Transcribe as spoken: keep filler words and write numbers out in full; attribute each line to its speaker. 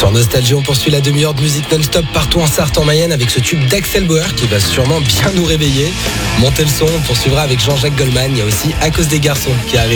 Speaker 1: Sur Nostalgie, on poursuit la demi-heure de musique non-stop partout en Sarthe, en Mayenne, avec ce tube d'Axel Bauer qui va sûrement bien nous réveiller. Montez le son, on poursuivra avec Jean-Jacques Goldman. Il y a aussi À cause des garçons qui arrive.